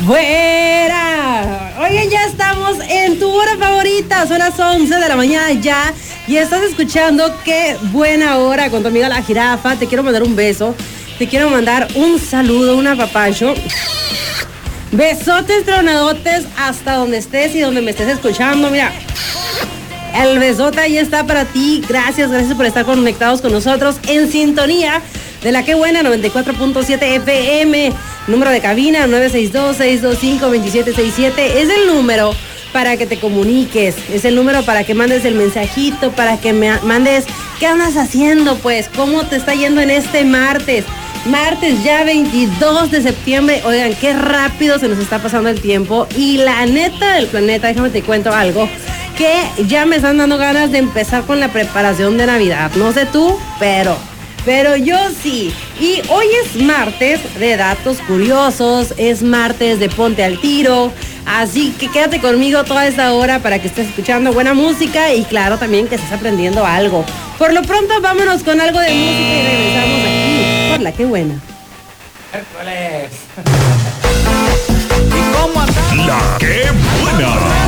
¡Fuera! Oigan, ya estamos en tu hora favorita. Son las 11 de la mañana ya. Y estás escuchando Qué Buena Hora con tu amiga La Jirafa. Te quiero mandar un beso. Te quiero mandar un saludo, un apapacho. Besotes tronadotes hasta donde estés y donde me estés escuchando. Mira, el besote ahí está para ti. Gracias por estar conectados con nosotros en sintonía de la Qué Buena 94.7 FM. Número de cabina 962-625-2767. Es el número para que te comuniques. Es el número para que mandes el mensajito, para que me mandes qué andas haciendo, pues, cómo te está yendo en este martes. Martes ya 22 de septiembre. Oigan, qué rápido se nos está pasando el tiempo. Y la neta del planeta, déjame te cuento algo, que ya me están dando ganas de empezar con la preparación de Navidad. No sé tú, pero yo sí. Y hoy es martes de datos curiosos, es martes de Ponte al Tiro. Así que quédate conmigo toda esta hora para que estés escuchando buena música y claro también que estés aprendiendo algo. Por lo pronto vámonos con algo de música y regresamos aquí por La Qué Buena. ¿Y cómo andamos? La Qué Buena.